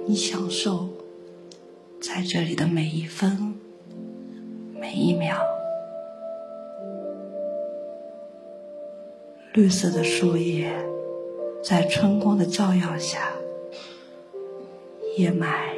你享受在这里的每一分每一秒。绿色的树叶在春光的照耀下，叶脉